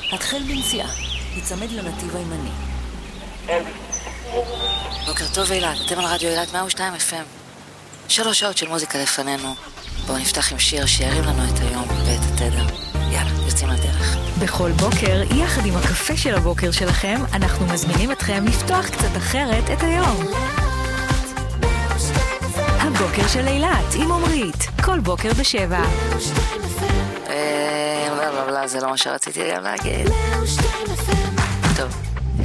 התחל בנסיעה, יצמד לנתיב הימני. בוקר טוב אילת, אתם על רדיו אילת 102 FM. 3 שעות של מוזיקה לפנינו. בואו נפתח עם שיר שירים לנו את היום ואת התדר. יאללה, יוצאים לדרך. בכל בוקר, יחד עם הקפה של הבוקר שלכם, אנחנו מזמינים אתכם לפתוח קצת אחרת את היום. הבוקר של אילת עם עומרית, כל בוקר ב7. לא, זה לא מה שרציתי גם להגיד. טוב.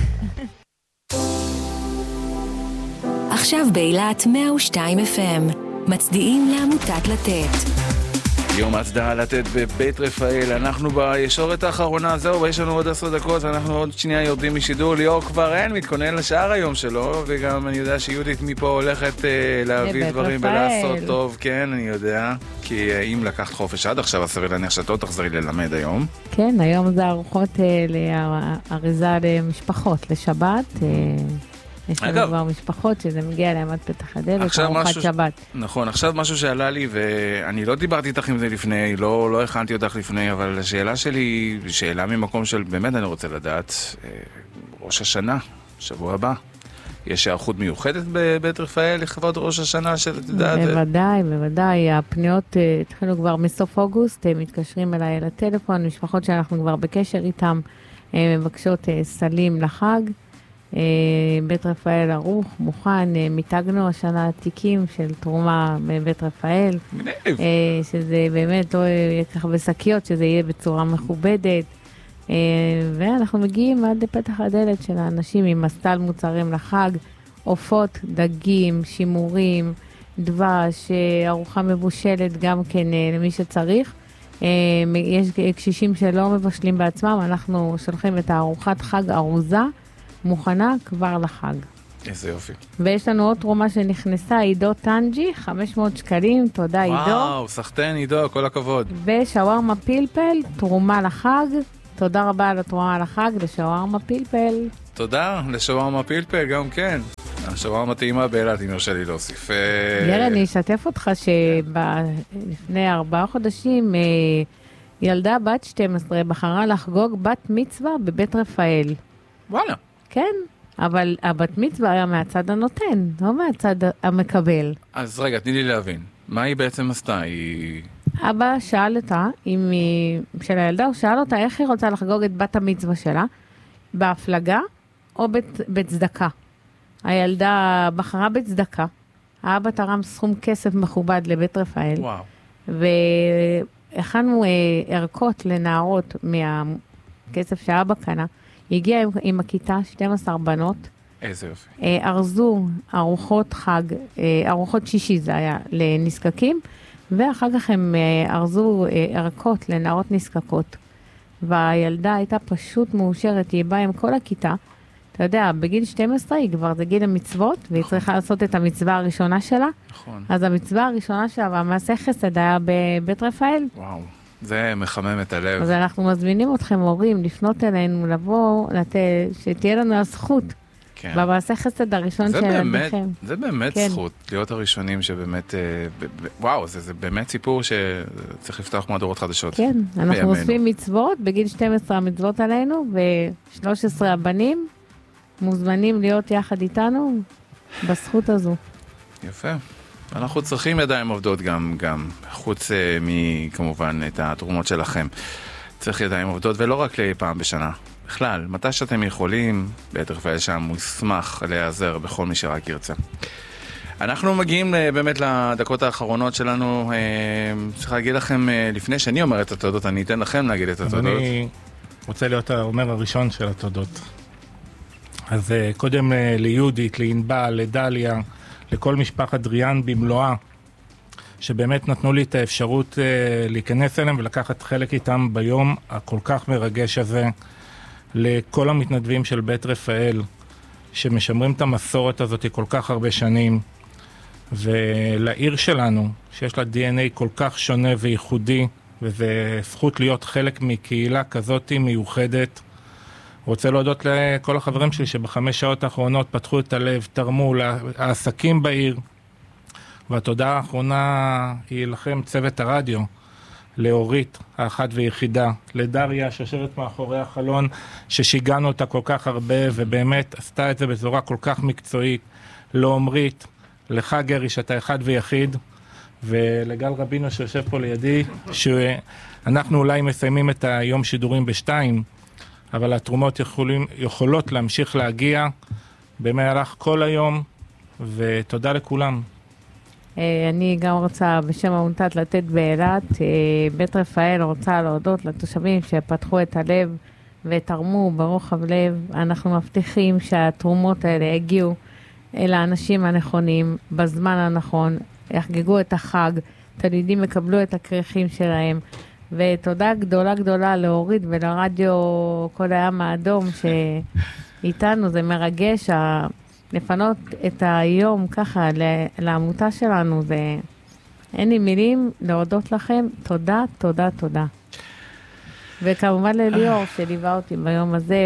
עכשיו באילת 102 FM, מצדיעים לעמותת לתת. יום הצדעה לתת בבית רפאל, אנחנו בישורת האחרונה, זהו, יש לנו עוד 10 דקות, אנחנו עוד שנייה יורדים משידור, ליאור כבר אין, מתכונן לשאר היום שלו, וגם אני יודע שיהודית מפה הולכת להביא דברים ולעשות טוב, כן, אני יודע, כי אם לקחת חופש עד עכשיו, אסרי להניח שאתה תחזרי ללמד היום. כן, היום זה ארוחות לאריזה למשפחות, לשבת, יש לנו כבר משפחות שזה מגיע להם עד פתח הדלת, ארוחת שבת. נכון, עכשיו משהו שעלה לי, ואני לא דיברתי איתך עם זה לפני, לא הכנתי אותך לפני, אבל השאלה שלי, שאלה ממקום של, באמת אני רוצה לדעת, ראש השנה, שבוע הבא, יש הערכות מיוחדת בבית רפאל לכבוד ראש השנה שתדעת? בוודאי, הפניות התחילו כבר מסוף אוגוסט, מתקשרים אליי לטלפון, משפחות שאנחנו כבר בקשר איתם, מבקשות סלים לחג, בית רפאל ערוך, מוכן, מיתגנו השנה תיקים של תרומה בבית רפאל, שזה באמת לא יהיה ככה בשקיות, שזה יהיה בצורה מכובדת, ואנחנו מגיעים עד לפתח הדלת של האנשים עם מסטל מוצרים לחג, עופות, דגים, שימורים, דבש, ארוחה מבושלת גם כן למי שצריך. יש קשישים שלא מבשלים בעצמם, אנחנו שולחים את הארוחת חג ארוזה, מוכנה כבר לחג. איזה יופי. ויש לנו עוד תרומה שנכנסה, עידו טנג'י, 500 שקלים, תודה עידו. וואו, סחטן עידו, כל הכבוד. ושווארמה פלפל, תרומה לחג, תודה רבה על התרומה לחג, לשווארמה פלפל. תודה, לשווארמה פלפל גם כן. השווארמה טעימה באילת, אם יורשה לי להוסיף. יאללה, אני אשתף אותך שלפני 4 חודשים, ילדה בת 12 בחרה לחגוג בת מצווה בבית רפאל. וואלה. כן, אבל הבת מצווה היה מהצד הנותן, לא מהצד המקבל. אז רגע, תני לי להבין. מה היא בעצם עשתה? אבא שאל אותה, של הילדה, הוא שאל אותה איך היא רוצה לחגוג את בת המצווה שלה, בהפלגה או בצדקה. הילדה בחרה בצדקה, האבא תרם סכום כסף מכובד לבית רפאל, וואו. והכנו ערכות לנערות מהכסף שהאבא קנה, הגיע עם הכיתה 12 בנות. איזה יופי. ארזו ארוחות חג, ארוחות שישי זה היה לנזקקים, ואחר כך הם ארזו ערכות לנערות נזקקות. והילדה הייתה פשוט מאושרת, היא באה עם כל הכיתה. אתה יודע, בגיל 12 היא כבר זה גיל המצוות, והיא צריכה לעשות את המצווה הראשונה שלה. נכון. אז המצווה הראשונה שלה, והמעשה חסד היה בבית רפאל. וואו. זה מחמם את הלב. אז אנחנו מזמינים אתכם הורים לפנות אלינו, לבוא, שתהיה לנו הזכות במעשה חסד הראשון של ילדיכם. זה באמת זכות, להיות הראשונים שבאמת, וואו, זה באמת סיפור שצריך לפתוח מהדורות חדשות. כן, אנחנו עושים מצוות, בגיל 12 המצוות עלינו, ו13 הבנים מוזמנים להיות יחד איתנו בזכות הזו. יפה. אנחנו צריכים ידיים עובדות גם חוץ מכמובן את התרומות שלכם. צריך ידיים עובדות, ולא רק פעם בשנה. בכלל, מתי שאתם יכולים, בית רפאל שם מוסמך להיעזר בכל מי שרק ירצה. אנחנו מגיעים באמת לדקות האחרונות שלנו. צריך להגיד לכם, לפני שאני אומר את התודות, אני אתן לכם להגיד את התודות. אני רוצה להיות האומר הראשון של התודות. אז קודם ליהודית, לענבל, לדליה, לכל משפחת דריאן במלואה, שבאמת נתנו לי את האפשרות להיכנס אליהם ולקחת חלק איתם ביום הכל כך מרגש הזה, לכל המתנדבים של בית רפאל, שמשמרים את המסורת הזאת כל כך הרבה שנים, ולעיר שלנו, שיש לה DNA כל כך שונה וייחודי, וזה זכות להיות חלק מקהילה כזאת מיוחדת. רוצה להודות לכל החברים שלי שב5 שעות האחרונות פתחו את הלב, תרמו לעסקים בעיר, והתודה האחרונה היא לכם צוות הרדיו, לאורית, האחת ויחידה, לדריה שיושבת מאחורי החלון, ששיגענו אותה כל כך הרבה, ובאמת עשתה את זה בצורה כל כך מקצועית, לעומרית, לך גרי שאתה אחד ויחיד, ולגל רבינו שיושב פה לידי, שאנחנו אולי מסיימים את היום שידורים ב2, אבל התרומות יכולות להמשיך להגיע במהלך כל היום, ותודה לכולם. אני גם רוצה בשם עמותת לתת באילת, בית רפאל רוצה להודות לתושבים שפתחו את הלב ותרמו ברוחב לב. אנחנו מבטיחים שהתרומות האלה יגיעו אל האנשים הנכונים, בזמן הנכון, יחגגו את החג, תלמידים יקבלו את הכריכים שלהם, ותודה גדולה גדולה להוריד ולרדיו כל הים האדום שאיתנו, זה מרגש לפנות את היום ככה לעמותה שלנו, אין לי מילים להודות לכם, תודה, תודה, תודה. וכמובן לליאור שליווה אותי ביום הזה,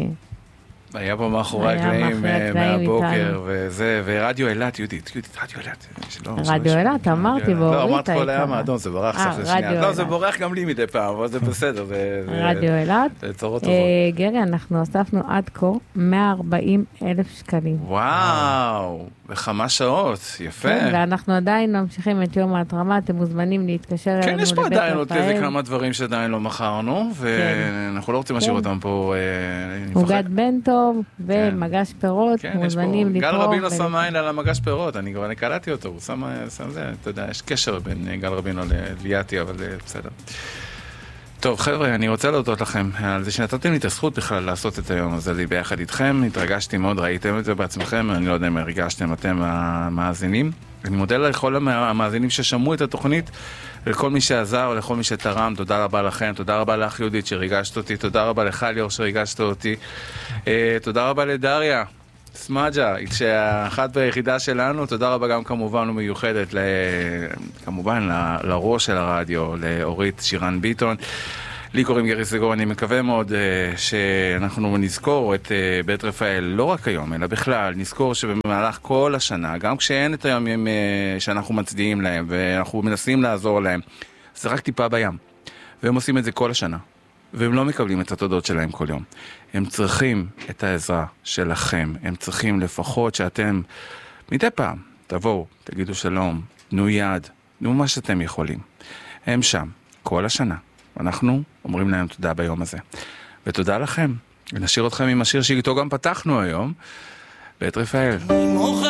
היה פה מאחורי הקלעים מהבוקר, וזה, ורדיו אילת, יהודית, רדיו אילת. רדיו אילת, אמרתי, לא, אמרת כל הים האדום, זה ברח סך לשנייה. לא, זה בורח גם לי מדי פעם, אבל זה בסדר. רדיו אילת. זה צורות טובות. גרי, אנחנו אספנו עד כה 140,000 שקלים. וואו, בכמה שעות, יפה. ואנחנו עדיין ממשיכים את יום ההתרמה, אתם מוזמנים להתקשר אלינו לבית רפאל. כן, יש פה עדיין עוד איזה כמה דברים שעדיין לא מכרנו, ואנחנו לא רוצים להשאיר אותם פה. עוגת בנטוב ומגש פירות, מוזמנים לתרום. גל רבינו שם עין על המגש פירות, אני כבר קלטתי אותו, הוא שם זה, אתה יודע, יש קשר בין גל רבינו לליאתי, אבל בסדר. טוב, חבר'ה, אני רוצה להודות לכם על זה שנתתם לי את הזכות בכלל לעשות את היום הזה לי ביחד איתכם. התרגשתי מאוד, ראיתם את זה בעצמכם, אני לא יודע אם הרגשתם אתם המאזינים. אני מודה לכל המאזינים ששמעו את התוכנית, לכל מי שעזר, לכל מי שתרם, תודה רבה לכם, תודה רבה לך יהודית שריגשת אותי, תודה רבה לך ליאור שריגשת אותי, תודה רבה לדריה סמאג'ה, שהאחת והיחידה שלנו, תודה רבה גם כמובן ומיוחדת, כמובן לראש של הרדיו, לאורית שירן ביטון. לי קוראים גרי סגור, אני מקווה מאוד שאנחנו נזכור את בית רפאל, לא רק היום, אלא בכלל, נזכור שבמהלך כל השנה, גם כשאין את הימים שאנחנו מצדיעים להם, ואנחנו מנסים לעזור להם, זה רק טיפה בים. והם עושים את זה כל השנה. והם לא מקבלים את התודות שלהם כל יום. הם צריכים את העזרה שלכם. הם צריכים לפחות שאתם מדי פעם תבואו, תגידו שלום, תנו יד, תנו מה שאתם יכולים. הם שם כל השנה. אנחנו אומרים להם תודה ביום הזה. ותודה לכם. ונשאיר אתכם עם השיר שאיתו גם פתחנו היום, בית רפאל.